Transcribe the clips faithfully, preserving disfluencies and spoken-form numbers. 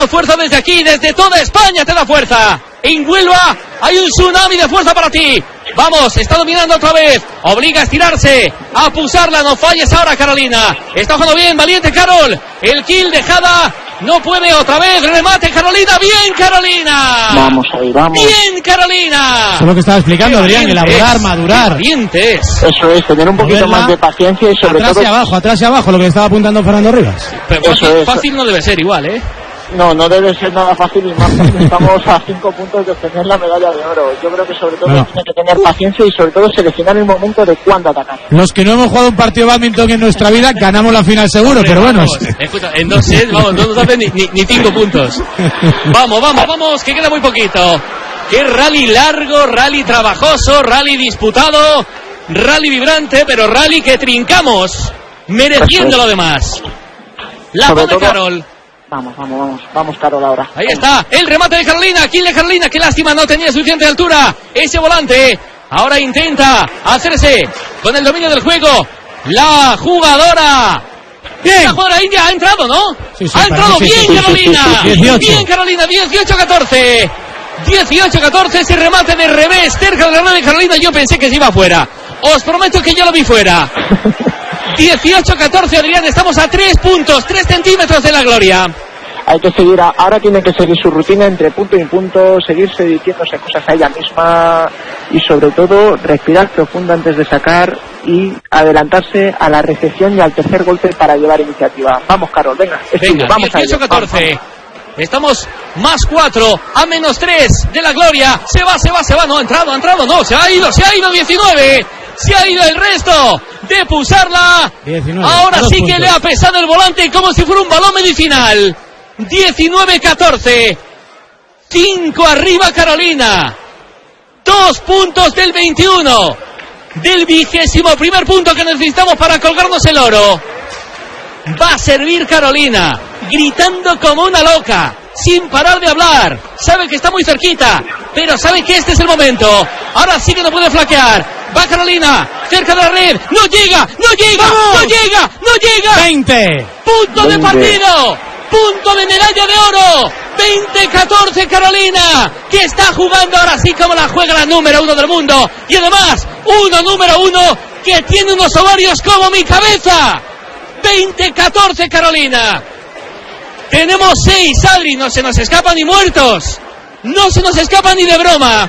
Fuerza desde aquí, desde toda España te da fuerza. En Huelva hay un tsunami de fuerza para ti. Vamos, está dominando otra vez. Obliga a estirarse, a pulsarla. No falles ahora, Carolina. Está jugando bien, valiente Carol. El kill dejada. No puede otra vez. Remate, Carolina. Bien, Carolina. Vamos ahí, vamos. Bien, Carolina. Eso es lo que estaba explicando, Adrián. Elaborar, madurar. Valientes. Eso es, tener un poquito más de paciencia y sobre atrás todo... y abajo, atrás y abajo, lo que estaba apuntando Fernando Rivas. Pero fácil, Eso es. fácil no debe ser igual, ¿eh? No, no debe ser nada fácil y más porque estamos a cinco puntos de obtener la medalla de oro. Yo creo que sobre todo bueno. tiene que tener paciencia y sobre todo seleccionar el momento de cuándo atacar. Los que no hemos jugado un partido de badminton en nuestra vida, ganamos la final seguro, pero bueno. Vamos, escucha, en dos sets, vamos, no nos hacen ni, ni, ni cinco puntos. Vamos, vamos, vamos, que queda muy poquito. Qué rally largo, rally trabajoso, rally disputado, rally vibrante, pero rally que trincamos, mereciendo lo demás. La Sobre mano de todo- Carol. Vamos, vamos, vamos, vamos Carol ahora. Ahí está, el remate de Carolina, kill de Carolina, qué lástima, no tenía suficiente altura ese volante. Ahora intenta hacerse con el dominio del juego la jugadora. Bien. La jugadora india ha entrado, ¿no? Sí, sí, ha entrado sí, sí, bien sí, sí, Carolina. sí, sí, sí. dieciocho. Bien Carolina, dieciocho catorce. dieciocho catorce, ese remate de revés cerca del remate de Carolina, yo pensé que se iba fuera. Os prometo que yo lo vi fuera. dieciocho catorce, Adrián, estamos a tres puntos, tres centímetros de la gloria. Hay que seguir, a- ahora tiene que seguir su rutina entre punto y punto, seguirse diciéndose cosas a ella misma y sobre todo respirar profundo antes de sacar y adelantarse a la recepción y al tercer golpe para llevar iniciativa. Vamos Carol, venga, es Venga, tuyo, vamos a ello. dieciocho Vamos, catorce. vamos. Estamos más cuatro a menos tres de la gloria. Se va, se va, se va. No ha entrado, ha entrado, no. Se ha ido, se ha ido diecinueve. Se ha ido el resto de pulsarla. diecinueve. Ahora Dos sí puntos. que le ha pesado el volante como si fuera un balón medicinal. diecinueve catorce. cinco arriba Carolina. Dos puntos del veintiuno. Del vigésimo primer punto que necesitamos para colgarnos el oro. Va a servir Carolina, gritando como una loca, sin parar de hablar. Sabe que está muy cerquita, pero sabe que este es el momento. Ahora sí que no puede flaquear. Va Carolina, cerca de la red. ¡No llega! ¡No llega! ¡Vamos! ¡No llega! ¡No llega! veinte. ¡Punto de veinte. partido! ¡Punto de medalla de oro! veinte catorce Carolina, que está jugando ahora sí como la juega la número uno del mundo. Y además, uno número uno que tiene unos ovarios como mi cabeza. veinte catorce Carolina. Tenemos seis, Adri, no se nos escapan ni muertos. No se nos escapan ni de broma.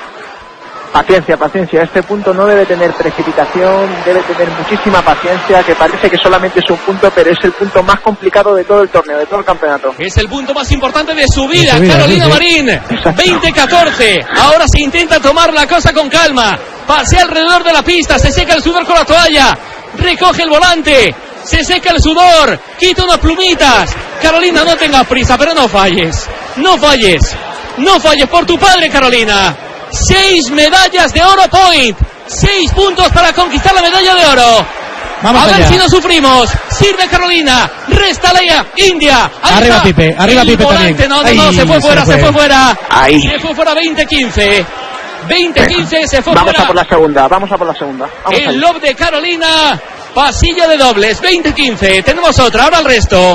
Paciencia, paciencia, este punto no debe tener precipitación, debe tener muchísima paciencia, que parece que solamente es un punto, pero es el punto más complicado de todo el torneo, de todo el campeonato. Es el punto más importante de su vida, De su vida, Carolina sí, sí. Marín. Exacto. veinte catorce. Ahora se intenta tomar la cosa con calma. Pasea alrededor de la pista, se seca el sudor con la toalla. Recoge el volante, se seca el sudor, quita unas plumitas. Carolina, no tengas prisa, pero no falles. No falles. No falles por tu padre, Carolina. Seis medallas de oro point. Seis puntos para conquistar la medalla de oro. Vamos a ver allá. si no sufrimos. Sirve Carolina. Resta la India. Ahí Arriba está. Pipe, arriba El Pipe volante. también. No, no, Ay, no, se fue se fuera, fue. se fue fuera. Ahí. Se fue fuera veinte quince. veinte quince se fue Vamos fuera. a por la segunda, vamos a por la segunda. Vamos El allá. lob de Carolina. Pasillo de dobles. veinte quince. Tenemos otra. Ahora el resto.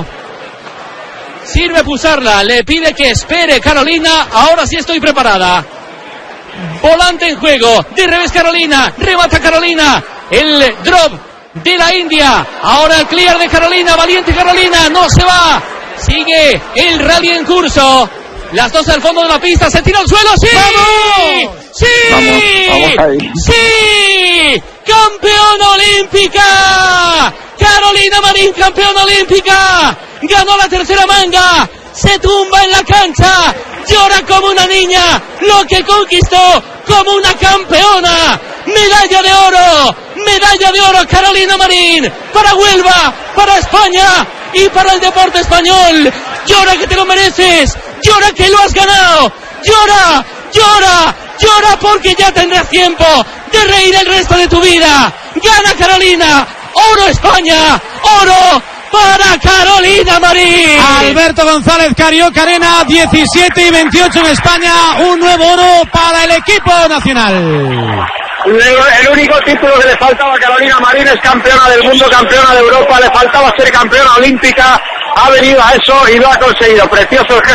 Sirve pulsarla. Le pide que espere Carolina. Ahora sí estoy preparada. Volante en juego. De revés Carolina. Remata Carolina. El drop de la India. Ahora el clear de Carolina. Valiente Carolina. No se va. Sigue el rally en curso. Las dos al fondo de la pista. Se tira al suelo. ¡Sí! ¡Vamos! ¡Sí! Vamos, vamos ahí. ¡Sí! ¡Campeona olímpica! Carolina Marín, campeona olímpica. Ganó la tercera manga. Se tumba en la cancha. Llora como una niña. Lo que conquistó como una campeona. Medalla de oro. Medalla de oro, Carolina Marín. Para Huelva, para España y para el deporte español. Llora que te lo mereces. Llora que lo has ganado. Llora, llora, llora porque ya tendrás tiempo de reír el resto de tu vida. Gana Carolina. Oro España. Oro para Carolina Marín. Alberto González, Carioca Arena, diecisiete y veintiocho en España. Un nuevo oro para el equipo nacional. El único título que le faltaba a Carolina Marín es campeona del mundo, campeona de Europa. Le faltaba ser campeona olímpica. Ha venido a eso y lo ha conseguido. Precioso el gesto